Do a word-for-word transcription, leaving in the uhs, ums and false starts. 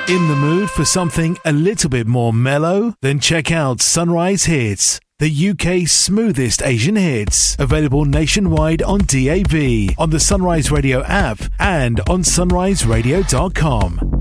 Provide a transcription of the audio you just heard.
In the mood for something a little bit more mellow? Then check out Sunrise Hits, the U K's smoothest Asian hits. Available nationwide on D A B, on the Sunrise Radio app, and on sunrise radio dot com.